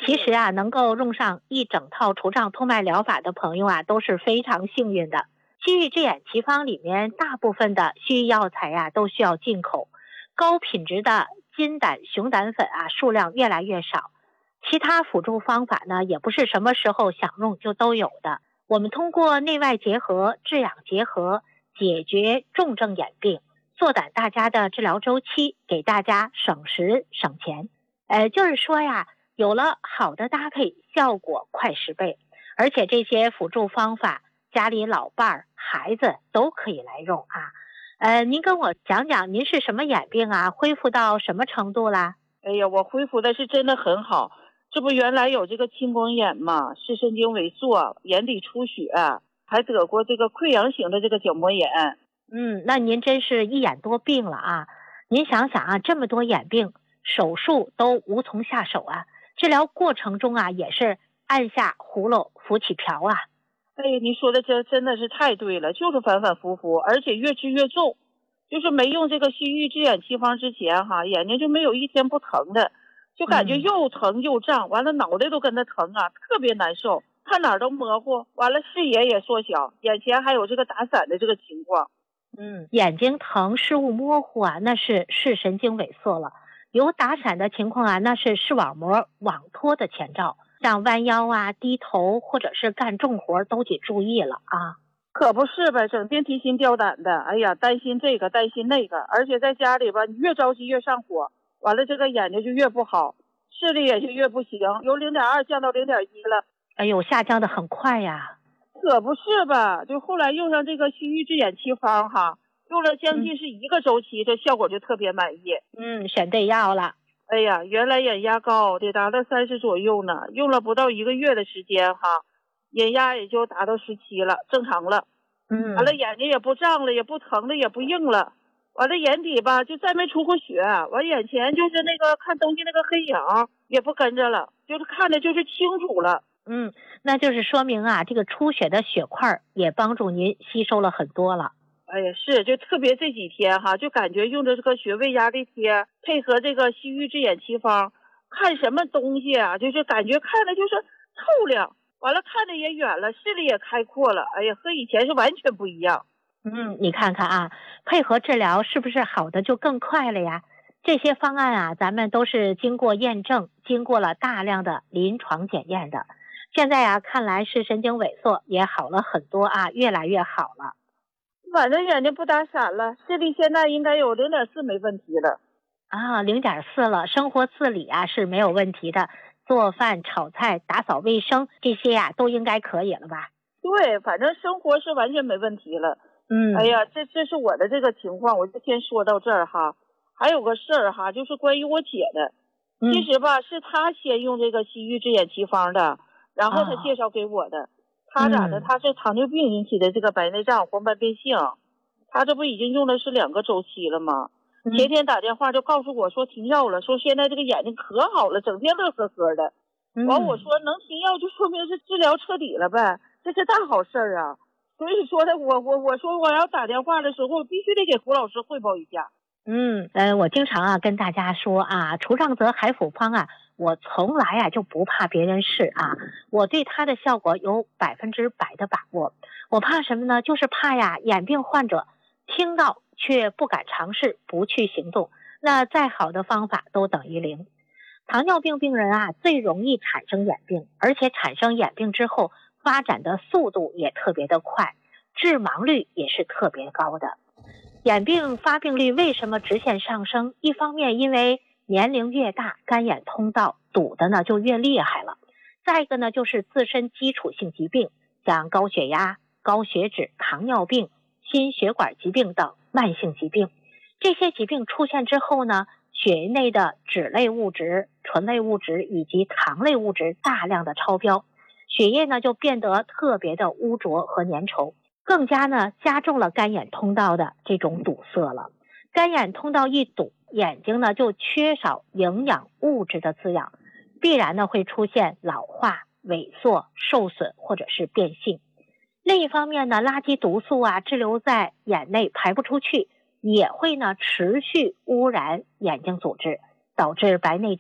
其实啊，能够用上一整套除障通脉疗法的朋友啊，都是非常幸运的。西域之眼奇方里面大部分的西域药材啊，都需要进口，高品质的金胆、熊胆粉啊，数量越来越少。其他辅助方法呢，也不是什么时候想用就都有的。我们通过内外结合、治养结合，解决重症眼病，缩短大家的治疗周期，给大家省时省钱。就是说呀，有了好的搭配，效果快10倍。而且这些辅助方法，家里老伴儿、孩子都可以来用啊。您跟我讲讲，您是什么眼病啊？恢复到什么程度啦？ 哎呀，我恢复的是真的很好。这不原来有这个青光眼嘛，视神经萎缩，眼底出血，还得过这个溃疡型的这个角膜炎。 那您真是一眼多病了啊！您想想啊，这么多眼病，手术都无从下手啊，治疗过程中啊，也是按下葫芦浮起瓢啊。 哎呀，你说的这真的是太对了，就是反反复复，而且越治越重。就是没用这个西域治眼奇方之前眼睛就没有一天不疼的，就感觉又疼又胀，完了脑袋都跟着疼啊，特别难受，看哪儿都模糊，完了视野也缩小，眼前还有这个打散的这个情况。 眼睛疼、视物模糊啊，那是视神经萎缩了；有打闪的情况啊，那是视网膜网脱的前兆。像弯腰啊、低头或者是干重活都得注意了啊。 可不是呗，整天提心吊胆的，哎呀，担心这个担心那个，而且在家里吧，你越着急越上火，完了这个眼睛就越不好，视力也就越不行，由0.2降到0.1了。 哎呦，下降的很快呀。 可不是吧，就后来用上这个西域治眼奇方用了将近是1个周期，这效果就特别满意。 选对药了。 哎呀，原来眼压高得达到30左右呢，用了不到1个月的时间眼压也就达到17了，正常了。完了眼睛也不胀了，也不疼了，也不硬了。完了眼底吧就再没出过血，完眼前就是那个看东西那个黑影也不跟着了，就是看的就是清楚了。 那就是说明啊，这个出血的血块也帮助您吸收了很多了。 哎呀，是，就特别这几天就感觉用着这个穴位压力贴，配合这个西域治眼奇方，看什么东西就是感觉看的就是透亮，完了看的也远了，视力也开阔了。哎呀，和以前是完全不一样。 你看看啊，配合治疗是不是好的就更快了呀？这些方案咱们都是经过验证，经过了大量的临床检验的。现在看来视神经萎缩也好了很多越来越好了。 反正眼睛不打闪了，视力现在应该有0.4没问题了。 0.4了，生活自理是没有问题的，做饭、炒菜、打扫卫生这些都应该可以了吧？ 对，反正生活是完全没问题了。哎呀，这是我的这个情况，我就先说到这儿还有个事儿就是关于我姐的。其实吧，是她先用这个西域治眼奇方的，然后她介绍给我的。她咋的？她是糖尿病引起的这个白内障、黄斑变性，她这不已经用的是2个周期了吗？前天打电话就告诉我说停药了，说现在这个眼睛可好了，整天乐呵呵的。完我说能停药就说明是治疗彻底了呗，这是大好事啊。所以说的我说我要打电话的时候必须得给胡老师汇报一下。 我经常跟大家说除障则海辅方我从来就不怕别人试我对它的效果有100%的把握。我怕什么呢？就是怕眼病患者听到却不敢尝试，不去行动，那再好的方法都等于零。糖尿病病人最容易产生眼病，而且产生眼病之后发展的速度也特别的快，致盲率也是特别高的。眼病发病率为什么直线上升？一方面因为年龄越大，干眼通道堵的呢就越厉害了。再一个呢，就是自身基础性疾病，像高血压、高血脂、糖尿病、心血管疾病等慢性疾病。这些疾病出现之后呢，血液内的脂类物质、醇类物质以及糖类物质大量的超标，血液呢就变得特别的污浊和粘稠，更加呢加重了干眼通道的这种堵塞了。干眼通道一堵，眼睛呢就缺少营养物质的滋养，必然呢会出现老化、萎缩、受损或者是变性。另一方面呢，垃圾毒素滞留在眼内排不出去，也会呢持续污染眼睛组织，导致白内障、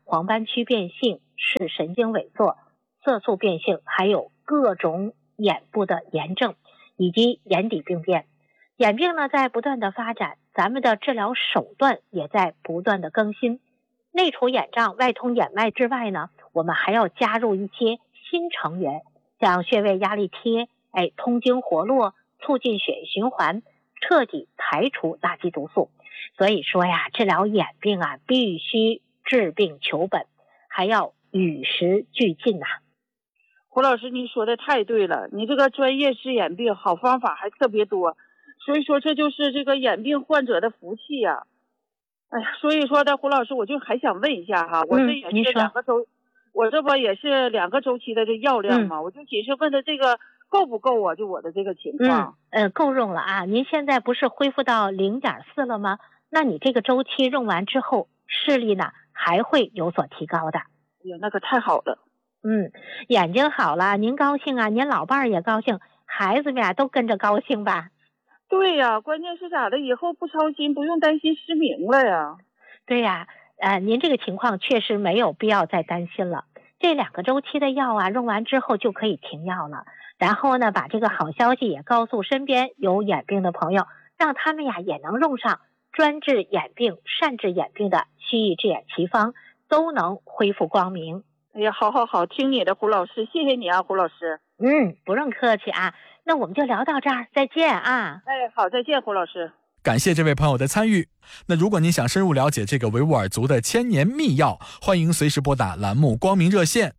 黄斑区变性、视神经萎缩、色素变性，还有各种眼部的炎症以及眼底病变。眼病呢在不断的发展，咱们的治疗手段也在不断的更新。内除眼障、外通眼脉之外呢，我们还要加入一些新成员，像穴位压力贴，通经活络，促进血液循环，彻底排除垃圾毒素。所以说呀，治疗眼病啊，必须治病求本，还要与时俱进呐。 胡老师，您说的太对了，你这个专业治眼病好方法还特别多，所以说这就是这个眼病患者的福气呀。哎呀，所以说的胡老师，我就还想问一下哈，我这也是2个周，我这不也是2个周期的这药量嘛，我就仅是问的这个够不够啊？就我的这个情况。 够用了啊！您现在不是恢复到0.4了吗？那你这个周期用完之后，视力呢还会有所提高的。 哎呀，那可太好了。 眼睛好了，您高兴啊，您老伴儿也高兴，孩子们呀都跟着高兴吧。 对呀，关键是咋的？以后不操心，不用担心失明了呀。 对呀，您这个情况确实没有必要再担心了。这2个周期的药啊，用完之后就可以停药了。然后呢，把这个好消息也告诉身边有眼病的朋友，让他们呀也能用上专治眼病、善治眼病的西医治眼奇方，都能恢复光明。 哎呀，好，听你的，胡老师，谢谢你啊，胡老师。 不用客气啊，那我们就聊到这儿，再见啊。 好，再见，胡老师。 感谢这位朋友的参与。那如果您想深入了解这个维吾尔族的千年秘药，欢迎随时拨打栏目光明热线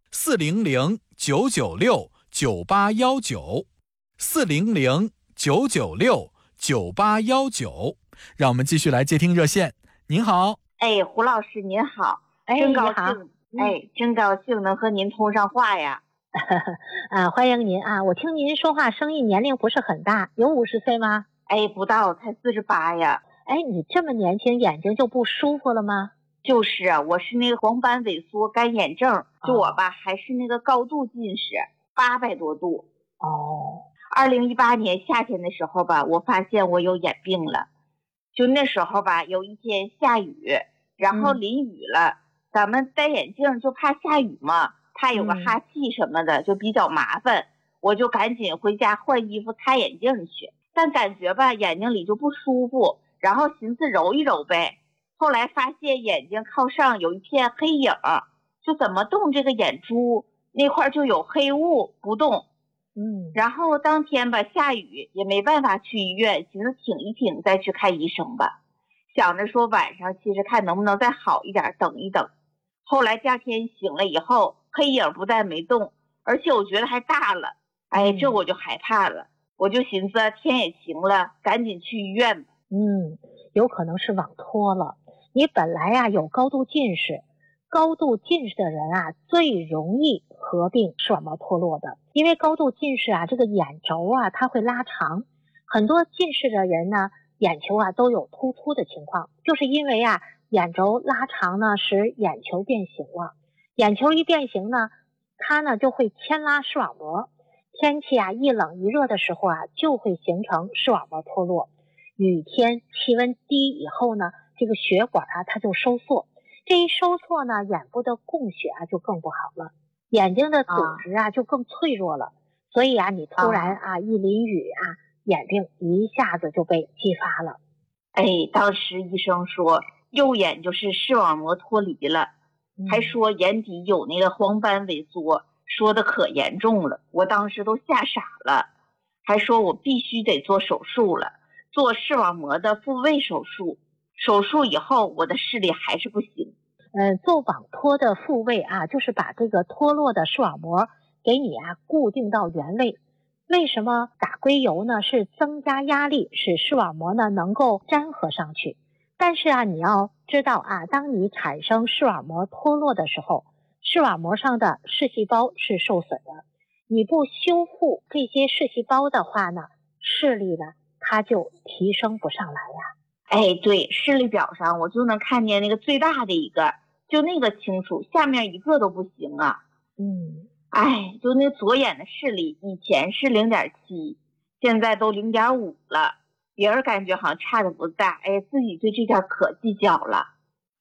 400-996-9819，400-996-9819。让我们继续来接听热线。您好。 胡老师您好。真高兴，真高兴能和您通上话呀。 欢迎您啊！我听您说话声音年龄不是很大，有50岁吗？ 不到，才48呀。 你这么年轻，眼睛就不舒服了吗？ 就是啊，我是那个黄斑萎缩干眼症，就我吧，还是那个高度近视，800多度。2018年夏天的时候吧，我发现我有眼病了。就那时候吧，有一天下雨，然后淋雨了，咱们戴眼镜就怕下雨嘛，怕有个哈气什么的，就比较麻烦，我就赶紧回家换衣服擦眼镜去。但感觉吧眼睛里就不舒服，然后寻思揉一揉呗。后来发现眼睛靠上有一片黑影，就怎么动这个眼珠那块就有黑雾不动。然后当天吧下雨也没办法去医院，寻思挺一挺再去看医生吧。想着说晚上其实看能不能再好一点，等一等。后来第2天醒了以后，黑影不但没动，而且我觉得还大了。这我就害怕了。我就寻思天也晴了，赶紧去医院吧。 有可能是网脱了。你本来啊有高度近视，高度近视的人啊最容易合并视网膜脱落的，因为高度近视啊这个眼轴啊它会拉长，很多近视的人呢眼球啊都有突出的情况，就是因为啊眼轴拉长呢使眼球变形了，眼球一变形呢，它呢就会牵拉视网膜。天气啊一冷一热的时候啊，就会形成视网膜脱落。雨天气温低以后呢，这个血管啊它就收缩，这一收缩呢，眼部的供血啊就更不好了，眼睛的组织啊就更脆弱了。所以啊，你突然啊一淋雨啊，眼病一下子就被激发了。 当时医生说右眼就是视网膜脱离了，还说眼底有那个黄斑萎缩，说的可严重了，我当时都吓傻了，还说我必须得做手术了，做视网膜的复位手术。手术以后我的视力还是不行。 做网脱的复位啊，就是把这个脱落的视网膜给你啊固定到原位。为什么打硅油呢？是增加压力，使视网膜呢能够粘合上去。但是啊，你要知道啊，当你产生视网膜脱落的时候，视网膜上的视细胞是受损的，你不修复这些视细胞的话呢，视力呢它就提升不上来呀。 对，视力表上我就能看见那个最大的一个，就那个清楚，下面一个都不行啊。就那左眼的视力以前是0.7，现在都0.5了，别人感觉好像差的不大，自己对这点可计较了。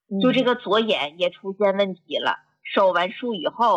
就这个左眼也出现问题了。手完术以后